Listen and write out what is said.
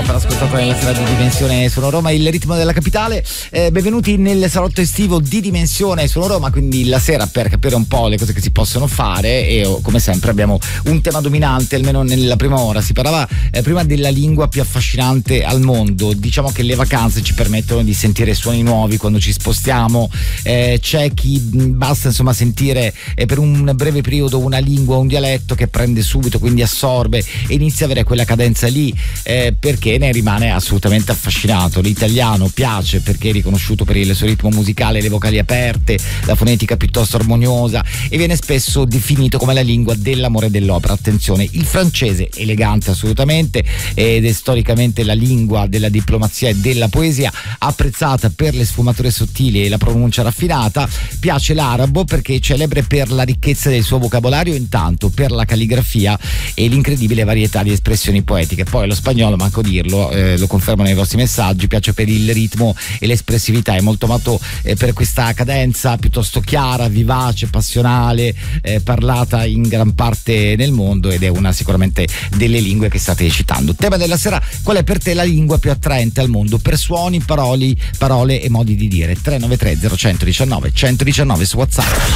per ascoltato nella sera di Dimensione Suono Roma, il ritmo della capitale. Benvenuti nel salotto estivo di Dimensione Suono Roma, quindi la sera per capire un po' le cose che si possono fare, e come sempre abbiamo un tema dominante, almeno nella prima ora. Si parlava prima della lingua più affascinante al mondo. Diciamo che le vacanze ci permettono di sentire suoni nuovi quando ci spostiamo, c'è chi basta insomma sentire per un breve periodo una lingua, un dialetto che prende subito, quindi assorbe e inizia a avere quella cadenza lì, perché ne rimane assolutamente affascinato. L'italiano piace perché è riconosciuto per il suo ritmo musicale, le vocali aperte, la fonetica piuttosto armoniosa, e viene spesso definito come la lingua dell'amore e dell'opera. Attenzione, il francese elegante assolutamente, ed è storicamente la lingua della diplomazia e della poesia, apprezzata per le sfumature sottili e la pronuncia raffinata. Piace l'arabo perché è celebre per la ricchezza del suo vocabolario, intanto per la calligrafia e l'incredibile varietà di espressioni poetiche. Poi lo spagnolo, manco dirlo, lo confermano nei vostri messaggi, piace per il ritmo e l'espressività, è molto amato per questa cadenza piuttosto chiara, vivace, passionale, parlata in gran parte nel mondo, ed è una sicuramente delle lingue che state citando. Tema della sera: qual è per te la lingua più attraente al mondo per suoni, parole e modi di dire? 393 0119 119 su WhatsApp.